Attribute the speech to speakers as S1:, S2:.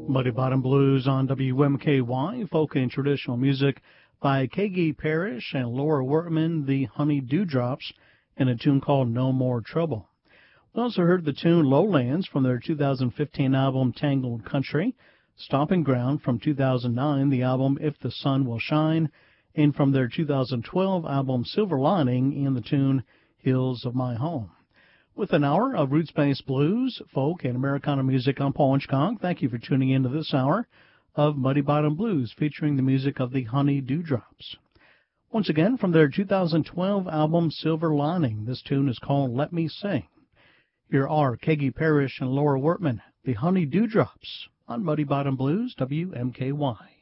S1: Muddy Bottom Blues on WMKY, folk and traditional music by Kagi Parrish and Laura Workman, the Honey Dewdrops, in a tune called No More Trouble. We also heard the tune Lowlands from their 2015 album Tangled Country, Stomping Ground from 2009, the album If the Sun Will Shine, and from their 2012 album Silver Lining in the tune Hills of My Home. With an hour of roots-based blues, folk, and Americana music, I'm Paul Inchkog. Thank you for tuning in to this hour of Muddy Bottom Blues, featuring the music of the Honey Dewdrops. Once again, from their 2012 album Silver Lining, this tune is called Let Me Sing. Here are Kagi Parrish and Laura Workman, the Honey Dewdrops, on Muddy Bottom Blues, WMKY.